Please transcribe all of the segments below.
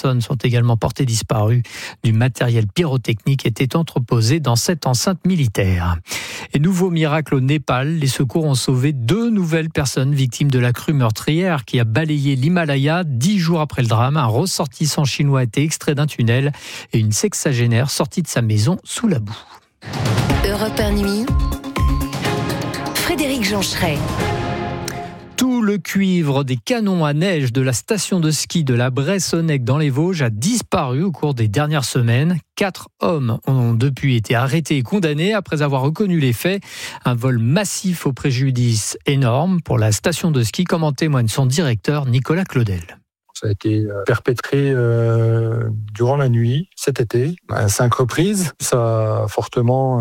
personnes sont également portées disparues. Du matériel pyrotechnique était entreposé dans cette enceinte militaire. Et nouveau miracle au Népal, les secours ont sauvé 2 nouvelles personnes victimes de la crue meurtrière qui a balayé l'Himalaya 10 jours après le drame. Un ressortissant chinois a été extrait d'un tunnel et une sexagénaire sortie de sa maison sous la boue. Europe 1 Nuit, Frédéric Joncheret. Tout le cuivre des canons à neige de la station de ski de la Bressonnec dans les Vosges a disparu au cours des dernières semaines. 4 hommes ont depuis été arrêtés et condamnés après avoir reconnu les faits. Un vol massif au préjudice énorme pour la station de ski, comme en témoigne son directeur Nicolas Claudel. Ça a été perpétré durant la nuit, cet été, à 5 reprises. Ça a fortement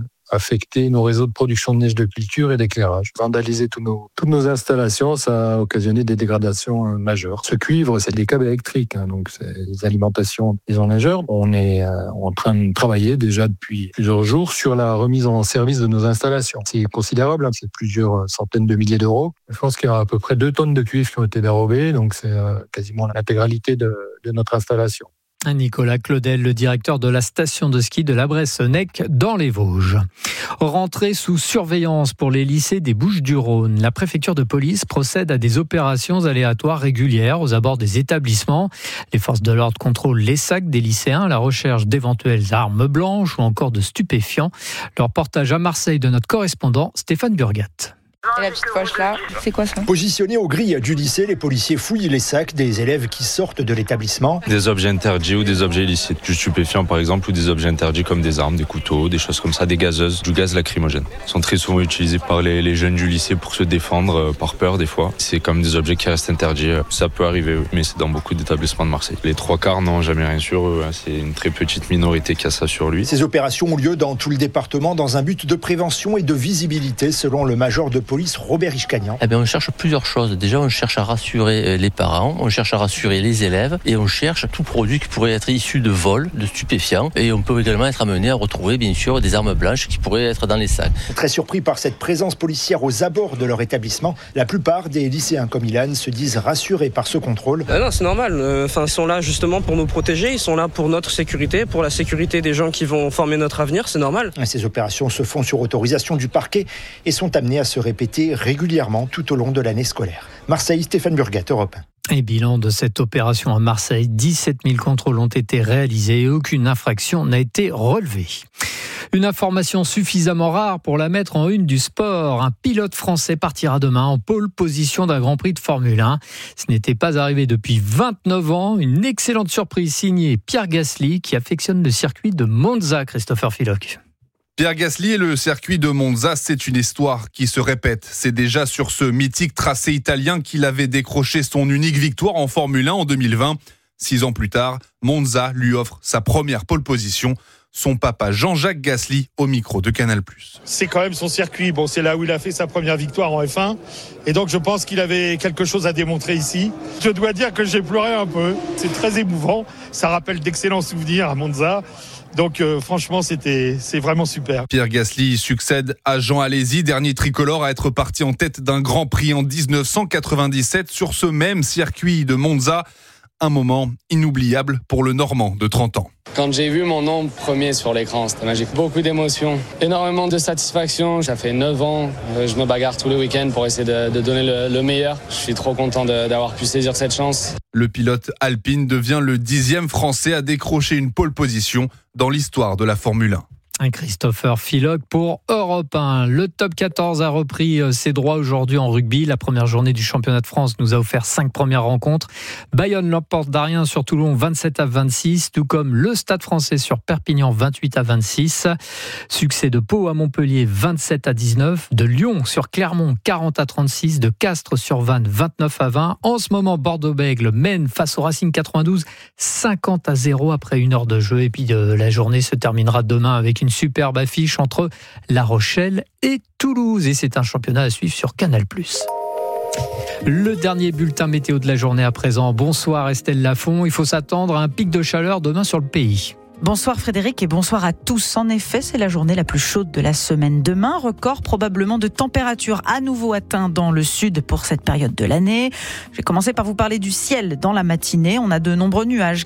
affecté nos réseaux de production de neige de culture et d'éclairage. Vandaliser toutes nos installations, ça a occasionné des dégradations majeures. Ce cuivre, c'est des câbles électriques, donc c'est les alimentations des enneigeurs. On est en train de travailler déjà depuis plusieurs jours sur la remise en service de nos installations. C'est considérable, c'est plusieurs centaines de milliers d'euros. Je pense qu'il y a à peu près 2 tonnes de cuivre qui ont été dérobées, donc c'est quasiment l'intégralité de notre installation. Nicolas Claudel, le directeur de la station de ski de la Bressonnec dans les Vosges. Rentrée sous surveillance pour les lycées des Bouches-du-Rhône. La préfecture de police procède à des opérations aléatoires régulières aux abords des établissements. Les forces de l'ordre contrôlent les sacs des lycéens à la recherche d'éventuelles armes blanches ou encore de stupéfiants. Le reportage à Marseille de notre correspondant Stéphane Burgat. Et la petite poche là, c'est quoi ça ? Positionnés aux grilles du lycée, les policiers fouillent les sacs des élèves qui sortent de l'établissement. Des objets interdits ou des objets illicites, du stupéfiant par exemple, ou des objets interdits comme des armes, des couteaux, des choses comme ça, des gazeuses, du gaz lacrymogène. Ils sont très souvent utilisés par les jeunes du lycée pour se défendre par peur des fois. C'est comme des objets qui restent interdits. Ça peut arriver, oui, mais c'est dans beaucoup d'établissements de Marseille. Les 3/4 n'ont jamais rien sur eux, c'est une très petite minorité qui a ça sur lui. Ces opérations ont lieu dans tout le département dans un but de prévention et de visibilité selon le major de police Robert Ishkanian. On cherche plusieurs choses. Déjà, on cherche à rassurer les parents, on cherche à rassurer les élèves et on cherche tout produit qui pourrait être issu de vol, de stupéfiants. Et on peut également être amené à retrouver, bien sûr, des armes blanches qui pourraient être dans les sacs. Très surpris par cette présence policière aux abords de leur établissement, la plupart des lycéens comme Ilan se disent rassurés par ce contrôle. Non, c'est normal. Ils sont là justement pour nous protéger, ils sont là pour notre sécurité, pour la sécurité des gens qui vont former notre avenir, c'est normal. Ces opérations se font sur autorisation du parquet et sont amenées à se répéter régulièrement tout au long de l'année scolaire. Marseille, Stéphane Burgat, Europe 1. Et bilan de cette opération à Marseille, 17 000 contrôles ont été réalisés et aucune infraction n'a été relevée. Une information suffisamment rare pour la mettre en une du sport. Un pilote français partira demain en pole position d'un Grand Prix de Formule 1. Ce n'était pas arrivé depuis 29 ans. Une excellente surprise signée Pierre Gasly qui affectionne le circuit de Monza, Christopher Philoc. Pierre Gasly et le circuit de Monza, c'est une histoire qui se répète. C'est déjà sur ce mythique tracé italien qu'il avait décroché son unique victoire en Formule 1 en 2020. 6 ans plus tard, Monza lui offre sa première pole position. Son papa Jean-Jacques Gasly au micro de Canal+. C'est quand même son circuit. C'est là où il a fait sa première victoire en F1. Et donc je pense qu'il avait quelque chose à démontrer ici. Je dois dire que j'ai pleuré un peu. C'est très émouvant. Ça rappelle d'excellents souvenirs à Monza. Donc franchement, c'est vraiment super. Pierre Gasly succède à Jean Alesi, dernier tricolore à être parti en tête d'un Grand Prix en 1997 sur ce même circuit de Monza. Un moment inoubliable pour le Normand de 30 ans. Quand j'ai vu mon nom premier sur l'écran, c'était magique. Beaucoup d'émotions, énormément de satisfaction. Ça fait 9 ans, je me bagarre tous les week-ends pour essayer de donner le meilleur. Je suis trop content d'avoir pu saisir cette chance. Le pilote alpine devient le 10e Français à décrocher une pole position dans l'histoire de la Formule 1. Christopher Philoc pour Europe 1. Le top 14 a repris ses droits aujourd'hui en rugby. La première journée du championnat de France nous a offert 5 premières rencontres. Bayonne l'emporte d'Ariens sur Toulon 27-26, tout comme le Stade français sur Perpignan 28-26. Succès de Pau à Montpellier 27-19, de Lyon sur Clermont 40-36, de Castres sur Vannes 29-20. En ce moment, Bordeaux-Bègles mène face au Racing 92 50-0 après 1 heure de jeu. Et puis la journée se terminera demain avec une superbe affiche entre La Rochelle et Toulouse. Et c'est un championnat à suivre sur Canal+. Le dernier bulletin météo de la journée à présent. Bonsoir Estelle Lafont. Il faut s'attendre à un pic de chaleur demain sur le pays. Bonsoir Frédéric et bonsoir à tous. En effet, c'est la journée la plus chaude de la semaine. Demain, record probablement de température à nouveau atteint dans le sud pour cette période de l'année. Je vais commencer par vous parler du ciel dans la matinée. On a de nombreux nuages